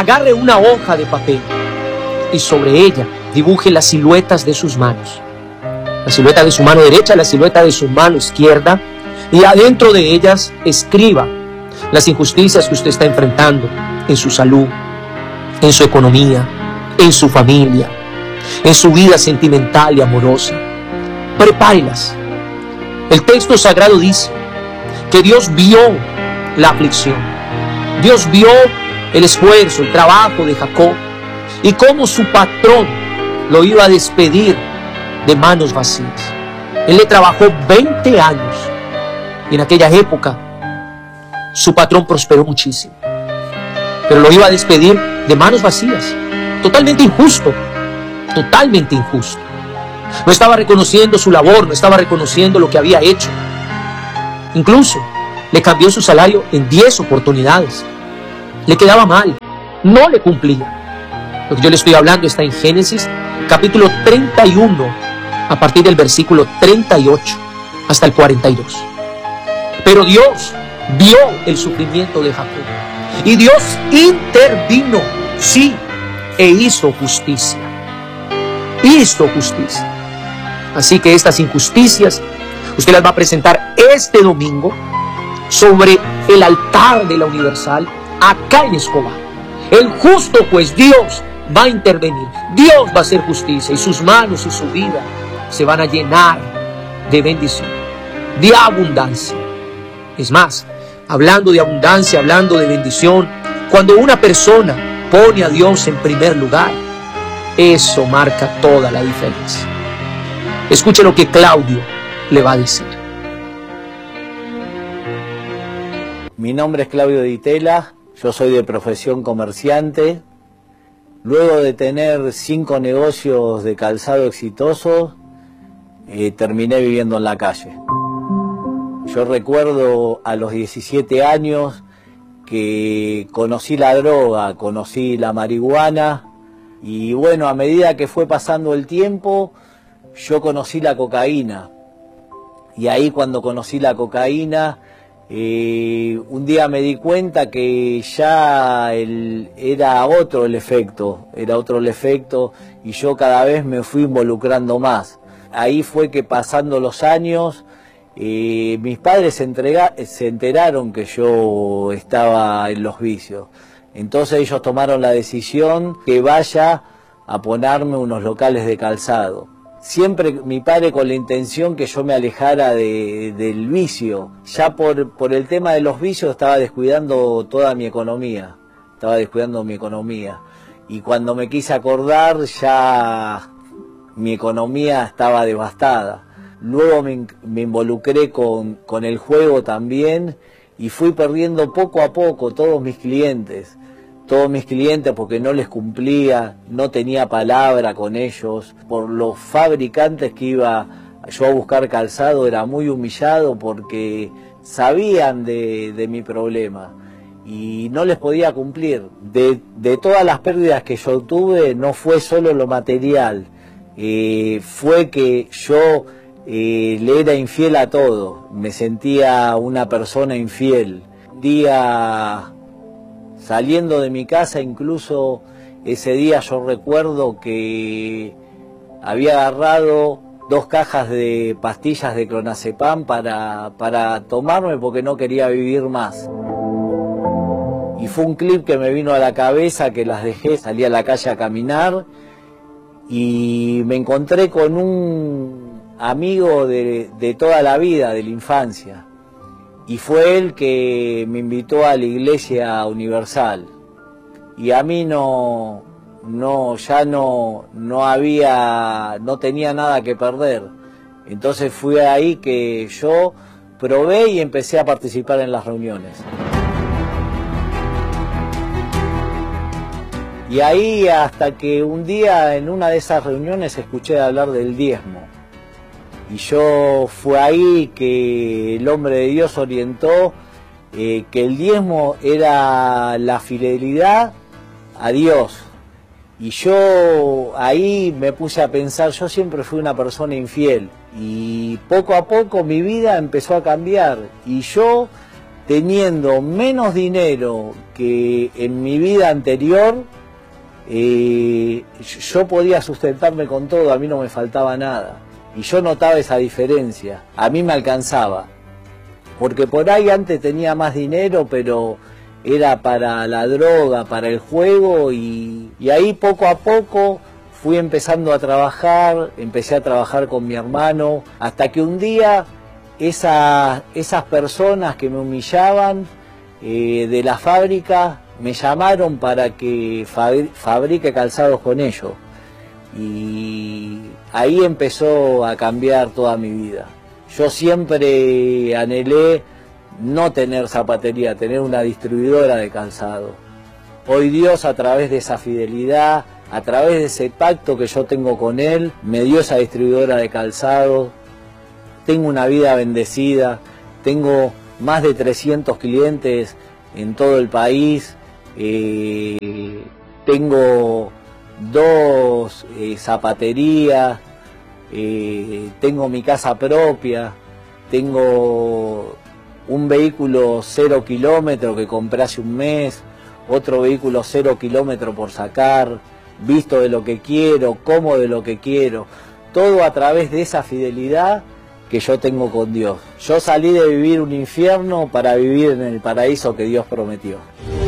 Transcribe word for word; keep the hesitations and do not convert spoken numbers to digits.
agarre una hoja de papel y sobre ella dibuje las siluetas de sus manos. La silueta de su mano derecha, la silueta de su mano izquierda, y adentro de ellas escriba las injusticias que usted está enfrentando en su salud, en su economía, en su familia, en su vida sentimental y amorosa. Prepárelas. El texto sagrado dice que Dios vio la aflicción, Dios vio el esfuerzo, el trabajo de Jacob, y cómo su patrón lo iba a despedir de manos vacías. Él le trabajó veinte años, y en aquella época su patrón prosperó muchísimo, pero lo iba a despedir de manos vacías. Totalmente injusto, totalmente injusto. No estaba reconociendo su labor, no estaba reconociendo lo que había hecho. Incluso le cambió su salario en diez oportunidades. Le quedaba mal, no le cumplía. Lo que yo le estoy hablando está en Génesis capítulo treinta y uno, a partir del versículo treinta y ocho hasta el cuarenta y dos. Pero Dios vio el sufrimiento de Jacob, y Dios intervino, sí, e hizo justicia. Hizo justicia. Así que estas injusticias usted las va a presentar este domingo sobre el altar de la Universal, acá en Escobar. El justo, pues, Dios va a intervenir. Dios va a hacer justicia, y sus manos y su vida se van a llenar de bendición, de abundancia. Es más, hablando de abundancia, hablando de bendición, cuando una persona pone a Dios en primer lugar, eso marca toda la diferencia. Escuche lo que Claudio le va a decir. Mi nombre es Claudio Di Tella, yo soy de profesión comerciante. Luego de tener cinco negocios de calzado exitosos, eh, terminé viviendo en la calle. Yo recuerdo a los diecisiete años que conocí la droga, conocí la marihuana, y bueno, a medida que fue pasando el tiempo, yo conocí la cocaína. Y ahí, cuando conocí la cocaína, eh, un día me di cuenta que ya el, era otro el efecto, era otro el efecto, y yo cada vez me fui involucrando más. Ahí fue que, pasando los años, eh, mis padres se, entrega, se enteraron que yo estaba en los vicios. Entonces ellos tomaron la decisión que vaya a ponerme unos locales de calzado. Siempre mi padre con la intención que yo me alejara de, del vicio. Ya por, por el tema de los vicios estaba descuidando toda mi economía. Estaba descuidando mi economía. Y cuando me quise acordar, ya mi economía estaba devastada. Luego me, me involucré con, con el juego también, y fui perdiendo poco a poco todos mis clientes. Todos mis clientes, porque no les cumplía, no tenía palabra con ellos. Por los fabricantes que iba yo a buscar calzado, era muy humillado porque sabían de, de mi problema y no les podía cumplir. De, de todas las pérdidas que yo tuve, no fue solo lo material, eh, fue que yo eh, le era infiel a todo. Me sentía una persona infiel. Un día, saliendo de mi casa, incluso ese día yo recuerdo que había agarrado dos cajas de pastillas de clonazepam para, para tomarme porque no quería vivir más. Y fue un clip que me vino a la cabeza, que las dejé, salí a la calle a caminar y me encontré con un amigo de, de toda la vida, de la infancia. Y fue él que me invitó a la Iglesia Universal. Y a mí no, no, ya no, no había, no tenía nada que perder. Entonces fue ahí que yo probé y empecé a participar en las reuniones. Y ahí, hasta que un día en una de esas reuniones escuché hablar del diezmo. Y yo fue ahí que el hombre de Dios orientó eh, que el diezmo era la fidelidad a Dios. Y yo ahí me puse a pensar, yo siempre fui una persona infiel. Y poco a poco mi vida empezó a cambiar. Y yo teniendo menos dinero que en mi vida anterior, eh, yo podía sustentarme con todo, a mí no me faltaba nada. Y yo notaba esa diferencia, a mí me alcanzaba. Porque por ahí antes tenía más dinero, pero era para la droga, para el juego, y, y ahí poco a poco fui empezando a trabajar, empecé a trabajar con mi hermano, hasta que un día esa, esas personas que me humillaban eh, de la fábrica me llamaron para que fabrique calzados con ellos. Y ahí empezó a cambiar toda mi vida. Yo siempre anhelé no tener zapatería, tener una distribuidora de calzado. Hoy Dios, a través de esa fidelidad, a través de ese pacto que yo tengo con Él, me dio esa distribuidora de calzado. Tengo una vida bendecida, tengo más de trescientos clientes en todo el país, eh, tengo dos eh, zapaterías, eh, tengo mi casa propia, tengo un vehículo cero kilómetro que compré hace un mes, otro vehículo cero kilómetro por sacar, visto de lo que quiero, como de lo que quiero, todo a través de esa fidelidad que yo tengo con Dios. Yo salí de vivir un infierno para vivir en el paraíso que Dios prometió.